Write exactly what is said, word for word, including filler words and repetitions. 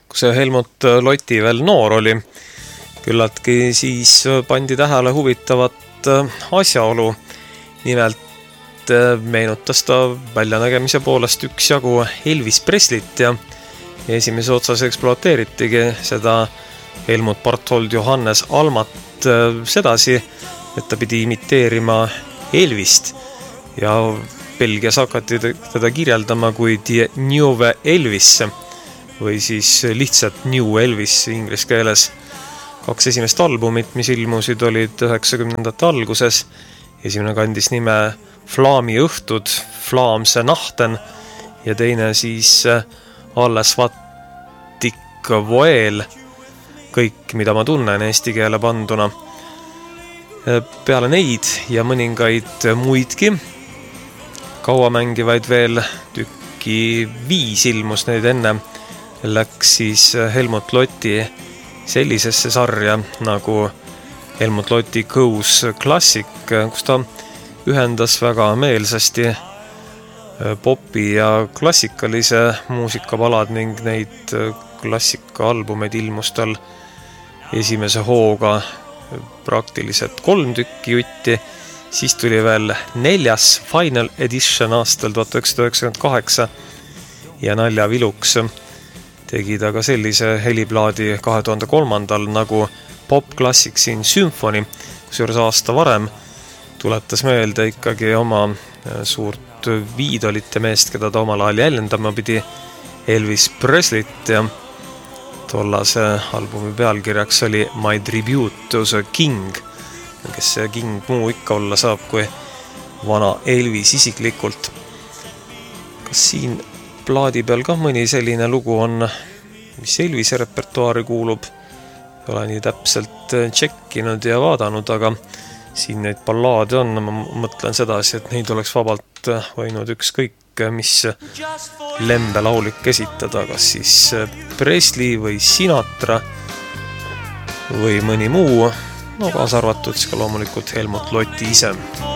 kui see Helmut Lotti veel noor oli, küllaltki siis pandi tähele huvitavat asjaolu. Nimelt meenutas ta väljanägemise poolest üksjagu Elvis Preslit ja esimese otsas ekspluateeritigi seda Helmut Barthold Johannes Almat sedasi, et ta pidi imiteerima Elvist ja Belgias hakati teda kirjeldama kui Die Nieuwe Elvis või siis lihtsalt New Elvis inglise keeles. Kaks esimest albumit, mis ilmusid, olid üheksakümnendate alguses. Esimene kandis nime Flaami õhtud, Flaamse Nachten ja teine siis Alles Vatik Voel, kõik, mida ma tunnen eesti keele panduna. Peale neid ja mõningaid muidki, kaua mängivaid veel tükki viis ilmus neid enne, läks siis Helmut Lotti sellisesse sarja nagu Helmut Lotti Goes Classic, kus ta ühendas väga meelsasti popi ja klassikalise muusikapalad ning neid klassikaalbumeid ilmus tal esimese hooga praktiliselt kolm tükki jutti, siis tuli veel neljas Final Edition aastal tuhat üheksasada üheksakümmend kaheksa ja naljaviluks tegi ta ka sellise heliplaadi kahe tuhande kolmandal nagu Pop Classics in Symphony, kusjuures aasta varem tuletas meelde ikkagi oma suurt viidolite meest, keda ta omal ajal jäljendama pidi, Elvis Preslit ja tollase albumi pealkirjaks oli My Tribute to the King, kes see King muu ikka olla saab kui vana Elvis isiklikult. Kas siin plaadi peal ka mõni selline lugu on, mis Elvise repertuaari kuulub? Ei ole nii täpselt tšekkinud ja vaadanud, aga siin neid ballaade on, ma mõtlen sedasi, et neid oleks vabalt võinud ükskõik mis lembelaulik esitada, kas siis Presley või Sinatra või mõni muu, no kaasa arvatud ka loomulikult Helmut Lotti ise.